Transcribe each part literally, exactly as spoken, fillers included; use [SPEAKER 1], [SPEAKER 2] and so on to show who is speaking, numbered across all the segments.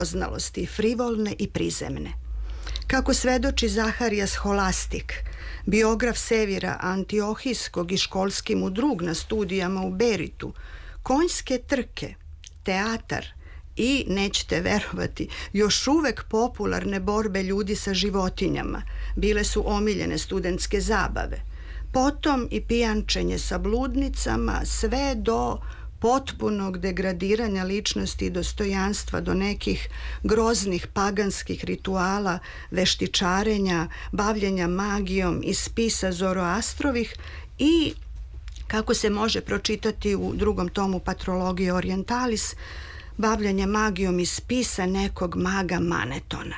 [SPEAKER 1] poznalosti, frivolne i prizemne. Kako svedoči Zaharija Scholastik, biograf Sevira Antiohijskog i školski mu drug na studijama u Beritu, konjske trke, teatar i, nećete verovati, još uvek popularne borbe ljudi sa životinjama bile su omiljene studentske zabave. Potom i pijančenje sa bludnicama, sve do potpunog degradiranja ličnosti i dostojanstva, do nekih groznih paganskih rituala, veštičarenja, bavljenja magijom iz spisa Zoroastrovih i, kako se može pročitati u drugom tomu Patrologije Orientalis, bavljanje magijom iz spisa nekog maga Manetona.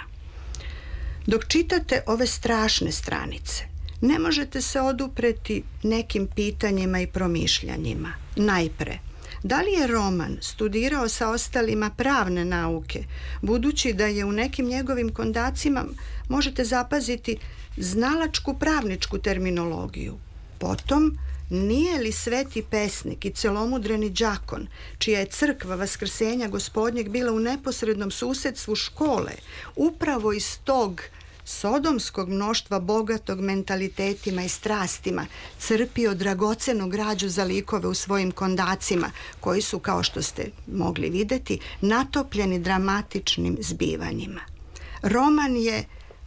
[SPEAKER 1] Dok čitate ove strašne stranice, ne možete se odupreti nekim pitanjima i promišljanjima. Najpre, da li je Roman studirao sa ostalima pravne nauke, budući da je u nekim njegovim kondacima možete zapaziti znalačku pravničku terminologiju? Potom, nije li sveti pesnik i celomudreni đakon, čija je crkva Vaskrsenja Gospodnjeg bila u neposrednom susedstvu škole, upravo iz tog sodomskog mnoštva bogatog mentalitetima i strastima, crpio dragocenu građu za likove u svojim kondacima, koji su, kao što ste mogli videti, natopljeni dramatičnim zbivanjima. Roman je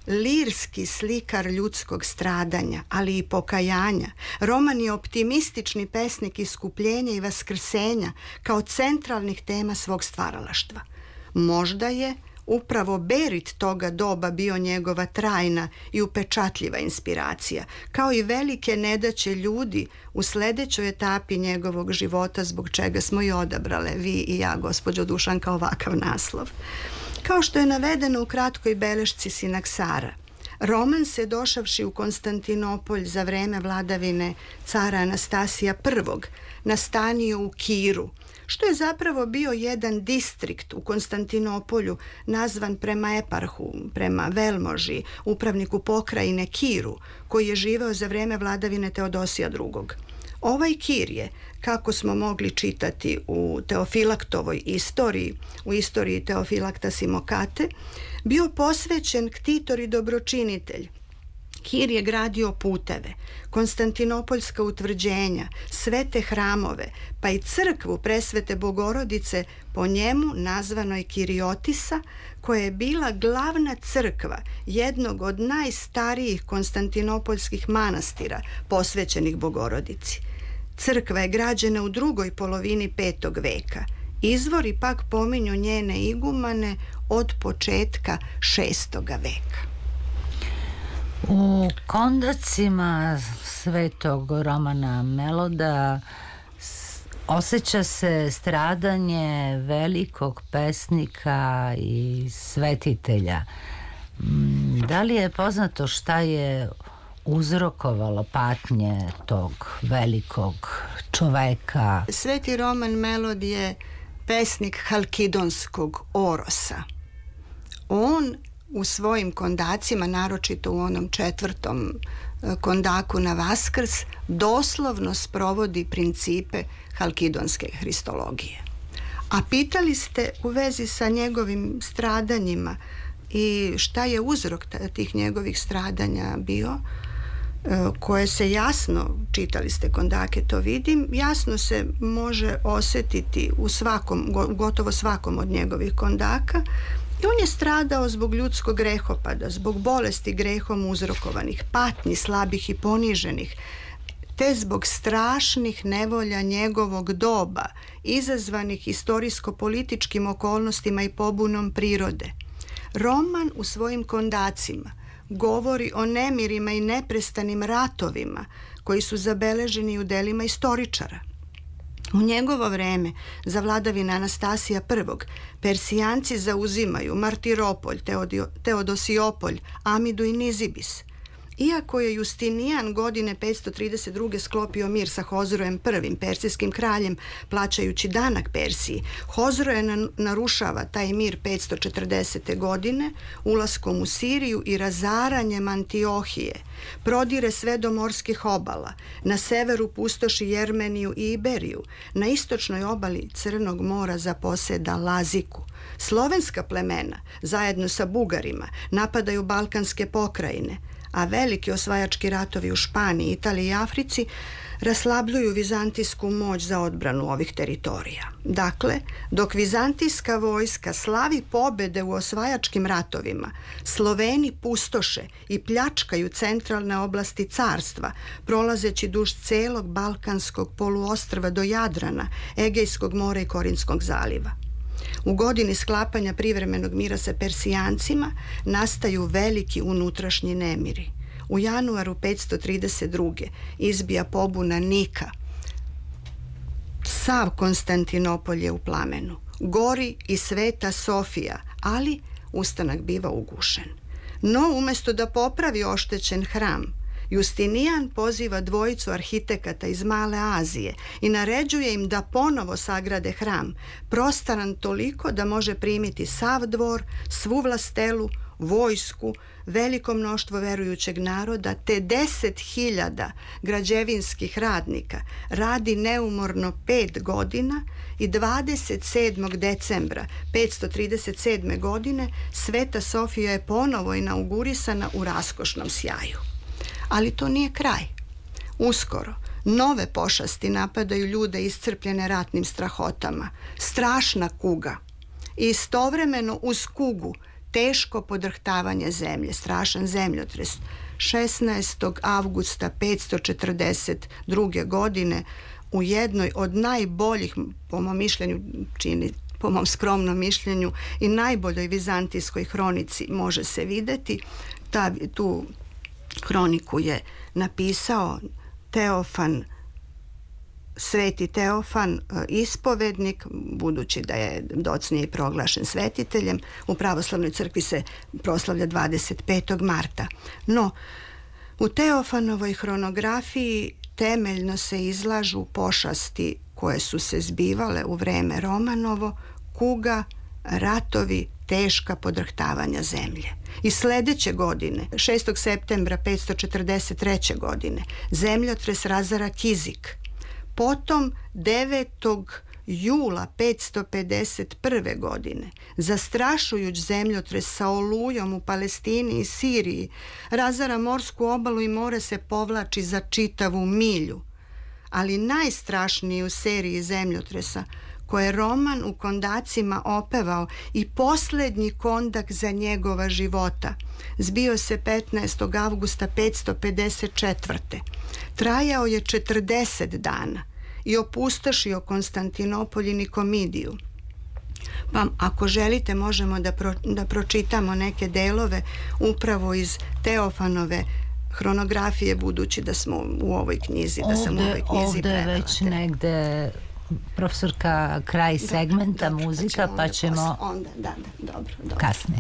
[SPEAKER 1] lirski slikar ljudskog stradanja, ali i pokajanja. Roman je optimistični pesnik iskupljenja i vaskrsenja kao centralnih tema svog stvaralaštva. Možda je upravo Berit toga doba bio njegova trajna i upečatljiva inspiracija, kao i velike nedaće ljudi u sledećoj etapi njegovog života, zbog čega smo i odabrale, vi i ja, gospođo Dušanka, ovakav naslov. Kao što je navedeno u kratkoj belešci Sinaksara, Roman se, došavši u Konstantinopolj za vreme vladavine cara Anastasija prvog, nastanio u Kiru, što je zapravo bio jedan distrikt u Konstantinopolju nazvan prema eparhu, prema velmoži, upravniku pokrajine Kiru, koji je živeo za vreme vladavine Teodosija drugog. Ovaj Kir je, kako smo mogli čitati u Teofilaktovoj istoriji, u istoriji Teofilakta Simokate, bio posvećen ktitor i dobročinitelj. Kir je gradio puteve, konstantinopoljska utvrđenja, svete hramove, pa i crkvu Presvete Bogorodice po njemu nazvanoj Kiriotisa, koja je bila glavna crkva jednog od najstarijih konstantinopoljskih manastira posvećenih Bogorodici. Crkva je građena u drugoj polovini petog veka. Izvori pak pominju njene igumane od početka šestog veka.
[SPEAKER 2] U kondacima svetog Romana Meloda osjeća se stradanje velikog pesnika i svetitelja. Da li je poznato šta je uzrokovalo patnje tog velikog čoveka?
[SPEAKER 1] Sveti Roman Melod je pesnik halkidonskog orosa. On u svojim kondacima, naročito u onom četvrtom kondaku na Vaskrs, doslovno sprovodi principe halkidonske hristologije. A pitali ste u vezi sa njegovim stradanjima i šta je uzrok tih njegovih stradanja bio, koje se jasno, čitali ste kondake, to vidim, jasno se može osjetiti u svakom, gotovo svakom od njegovih kondaka. I on je stradao zbog ljudskog grehopada, zbog bolesti grehom uzrokovanih, patnji, slabih i poniženih, te zbog strašnih nevolja njegovog doba, izazvanih istorijsko-političkim okolnostima i pobunom prirode. Roman u svojim kondacima govori o nemirima i neprestanim ratovima koji su zabeleženi u delima istoričara. U njegovo vreme, za vladavine Anastasija prvog, Persijanci zauzimaju Martiropolj, Teodosiopolj, Amidu i Nizibis. Iako je Justinijan godine petsto trideset druge sklopio mir sa Hozrojem prvim, persijskim kraljem, plaćajući danak Persiji, Hozroje narušava taj mir petsto četrdesete godine ulaskom u Siriju i razaranjem Antiohije. Prodire sve do morskih obala. Na severu pustoši Jermeniju i Iberiju. Na istočnoj obali Crnog mora zaposeda Laziku. Slovenska plemena, zajedno sa Bugarima, napadaju balkanske pokrajine, a veliki osvajački ratovi u Španiji, Italiji i Africi raslabljuju vizantijsku moć za odbranu ovih teritorija. Dakle, dok vizantijska vojska slavi pobede u osvajačkim ratovima, Sloveni pustoše i pljačkaju centralne oblasti carstva, prolazeći duž celog balkanskog poluostrva do Jadrana, Egejskog mora i Korinskog zaliva. U godini sklapanja privremenog mira sa Persijancima nastaju veliki unutrašnji nemiri. U januaru petsto trideset druge izbija pobuna Nika. Sav Konstantinopolj je u plamenu. Gori i Sveta Sofija, ali ustanak biva ugušen. No, umesto da popravi oštećen hram, Justinijan poziva dvojicu arhitekata iz Male Azije i naređuje im da ponovo sagrade hram, prostaran toliko da može primiti sav dvor, svu vlastelu, vojsku, veliko mnoštvo verujućeg naroda, te deset hiljada građevinskih radnika. Radi neumorno pet godina i dvadeset sedmog decembra petsto trideset sedme godine Sveta Sofija je ponovo inaugurisana u raskošnom sjaju. Ali to nije kraj. Uskoro nove pošasti napadaju ljude iscrpljene ratnim strahotama. Strašna kuga. I istovremeno uz kugu teško podrhtavanje zemlje, strašan zemljotres. šesnaestog avgusta petsto četrdeset druge godine u jednoj od najboljih, po mom mišljenju, čini po mom skromnom mišljenju, i najboljoj vizantijskoj hronici može se videti. Ta, tu hroniku je napisao Teofan, Sveti Teofan, ispovednik, budući da je docnije i proglašen svetiteljem. U pravoslavnoj crkvi se proslavlja dvadeset petog marta. No, u Teofanovoj hronografiji temeljno se izlažu pošasti koje su se zbivale u vreme Romanovo, kuga, ratovi, teška podrhtavanja zemlje. I sledeće godine, šestog septembra petsto četrdeset treće godine, zemljotres razara Kizik. Potom devetog jula petsto pedeset prve godine, zastrašujuć zemljotres sa olujom u Palestini i Siriji, razara morsku obalu i more se povlači za čitavu milju. Ali najstrašniji u seriji zemljotresa, koje je Roman u kondacima opevao i poslednji kondak za njegova života, zbio se petnaestog avgusta petsto pedeset četvrte. Trajao je četrdeset dana i opustošio Konstantinopolj i Nikomidiju. Pa ako želite možemo da, pro, da pročitamo neke delove upravo iz Teofanove hronografije, budući da smo u ovoj knjizi, da sam u ovoj knjizi
[SPEAKER 2] prevela. Ovde već negde profesorka kraj segmenta,
[SPEAKER 1] dobro,
[SPEAKER 2] muzika, pa ćemo,
[SPEAKER 1] pa ćemo
[SPEAKER 2] onda,
[SPEAKER 1] onda, da, da, dobro, dobro.
[SPEAKER 2] kasnije.